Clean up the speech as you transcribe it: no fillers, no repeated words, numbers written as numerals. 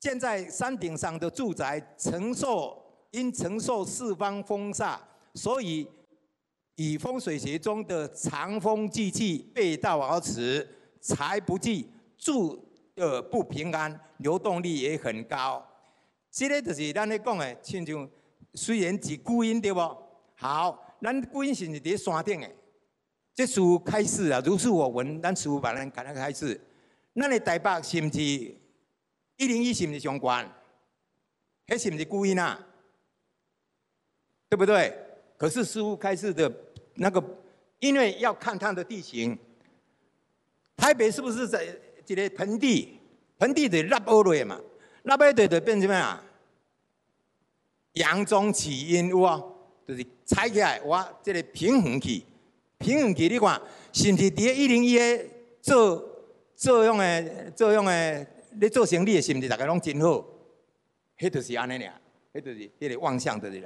建在山顶上的住宅因承受四方风煞，所以以风水学中的长风聚气背道而驰，财不济，住的不平安，流动力也很高。这个就是咱咧讲的，亲像虽然是孤阴对不？好，咱孤阴是伫咧山顶的。这师父开示啊，如是我闻，咱师父把咱给他开示。咱的台北是毋是101是毋是上悬？迄是毋是孤阴啊？对不对？可是师父开示的那个，因为要看它的地形，台北是不是在一个盆地？盆地就落下落嘛，落下落就变什么啊？阳中起阴有啊，就是踩起来，我这个平衡去，平衡去，你看是毋是伫咧101的做用的，咧做生意的，是毋是大家拢真好？迄就是安尼尔，迄就是迄个望向的人。